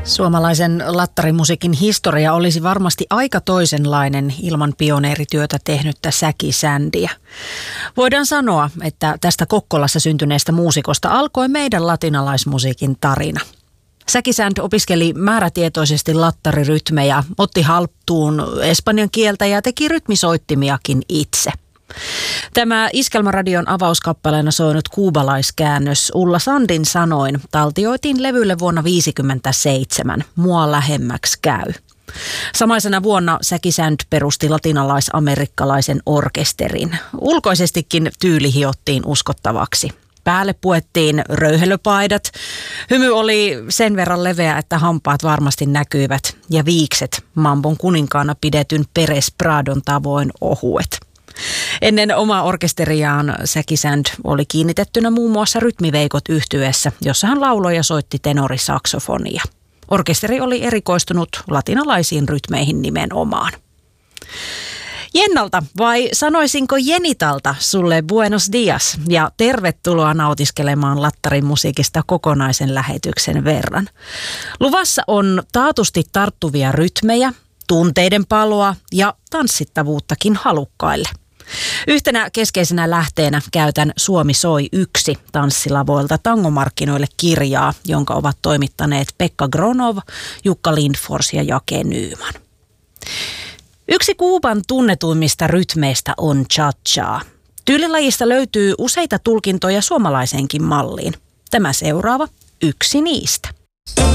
Suomalaisen lattarimusiikin historia olisi varmasti aika toisenlainen ilman pioneerityötä tehnyttä Säki Sändiä. Voidaan sanoa, että tästä Kokkolassa syntyneestä muusikosta alkoi meidän latinalaismusiikin tarina. Säki Sänd opiskeli määrätietoisesti lattarirytmejä, otti haltuun espanjan kieltä ja teki rytmisoittimiakin itse. Tämä Iskelmäradion avauskappaleena soinut kuubalaiskäännös Ulla Sandin sanoin taltioitiin levylle vuonna 1957, Mua lähemmäksi käy. Samaisena vuonna Säki Sänd perusti latinalais-amerikkalaisen orkesterin. Ulkoisestikin tyyli hiottiin uskottavaksi. Päälle puettiin röyhelöpaidat. Hymy oli sen verran leveä, että hampaat varmasti näkyivät ja viikset Mambon kuninkaana pidetyn Perez Pradon tavoin ohuet. Ennen omaa orkesteriaan Säki Sänd oli kiinnitettynä muun muassa Rytmiveikot -yhtyeessä, jossa hän lauloi ja soitti tenorisaksofonia. Orkesteri oli erikoistunut latinalaisiin rytmeihin nimenomaan. Jennalta, vai sanoisinko Jenitalta, sulle buenos dias ja tervetuloa nautiskelemaan lattarin musiikista kokonaisen lähetyksen verran. Luvassa on taatusti tarttuvia rytmejä, tunteiden paloa ja tanssittavuuttakin halukkaille. Yhtenä keskeisenä lähteenä käytän Suomi soi 1 tanssilavoilta tangomarkkinoille -kirjaa, jonka ovat toimittaneet Pekka Gronov, Jukka Lindfors ja Jake Nyman. Yksi Kuuban tunnetuimmista rytmeistä on cha-cha. Tyylilajista löytyy useita tulkintoja suomalaiseenkin malliin. Tämä seuraava yksi niistä.